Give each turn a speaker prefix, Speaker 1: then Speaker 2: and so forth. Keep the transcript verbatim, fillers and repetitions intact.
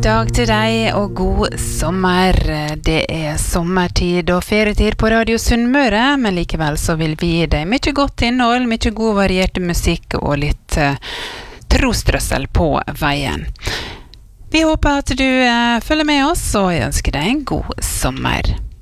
Speaker 1: dag til deg og god sommer. Det er sommertid og ferietid på Radio Sunnmøre, men likevel så vil vi gi deg mye godt innhold, mye god variert musikk og litt uh, trostrøssel på veien. Vi håper at du uh, følger med oss, og jeg ønsker deg en god sommer.